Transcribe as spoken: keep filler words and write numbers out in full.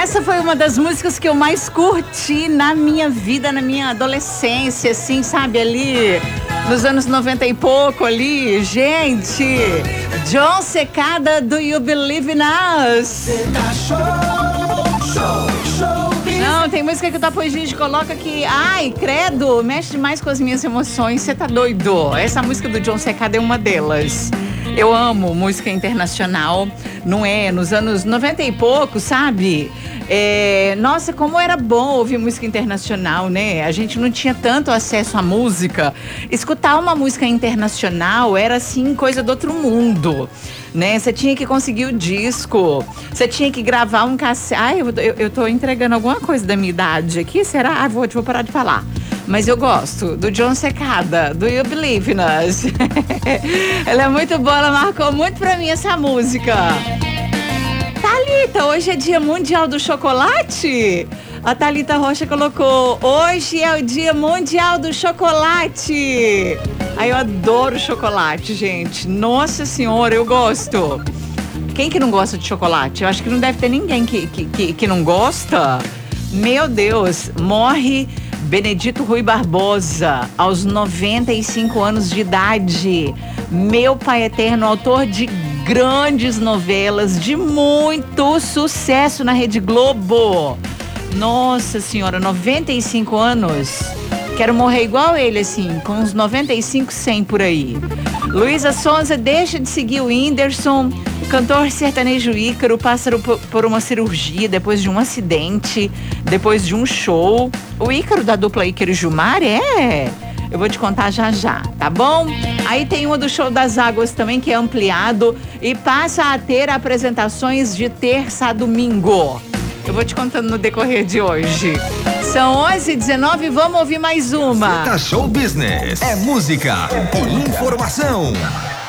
Essa foi uma das músicas que eu mais curti na minha vida, na minha adolescência, assim, sabe, ali nos anos noventa e pouco ali. Gente, John Secada, Do You Believe in Us? Não, tem música que o Tapo Gigi coloca que, ai, credo, mexe demais com as minhas emoções, você tá doido? Essa música do John Secada é uma delas. Eu amo música internacional, não é? Nos anos noventa e pouco, sabe? É, nossa, como era bom ouvir música internacional, né? A gente não tinha tanto acesso à música. Escutar uma música internacional era, assim, coisa do outro mundo, né? Você tinha que conseguir o disco, você tinha que gravar um cassete. Ai, eu, eu, eu tô entregando alguma coisa da minha idade aqui, será? Ah, vou, vou parar de falar. Mas eu gosto do John Secada, Do You Believe in Us? Ela é muito boa, ela marcou muito pra mim essa música. Thalita, hoje é dia mundial do chocolate? A Thalita Rocha colocou, hoje é o dia mundial do chocolate. Ai, eu adoro chocolate, gente. Nossa senhora, eu gosto. Quem que não gosta de chocolate? Eu acho que não deve ter ninguém que, que, que, que não gosta. Meu Deus, morre Benedito Rui Barbosa, aos noventa e cinco anos de idade. Meu pai eterno, autor de grandes novelas, de muito sucesso na Rede Globo. Nossa senhora, noventa e cinco anos. Quero morrer igual ele, assim, com uns noventa e cinco, cem por aí. Luísa Sonza deixa de seguir o Whindersson. Cantor sertanejo Ícaro passa por uma cirurgia depois de um acidente, depois de um show. O Ícaro da dupla Ícaro e Gilmar, é... Eu vou te contar já já, tá bom? Aí tem uma do Show das Águas também, que é ampliado e passa a ter apresentações de terça a domingo. Eu vou te contando no decorrer de hoje. São onze e dezenove, vamos ouvir mais uma. Tá Show Business. É música e informação.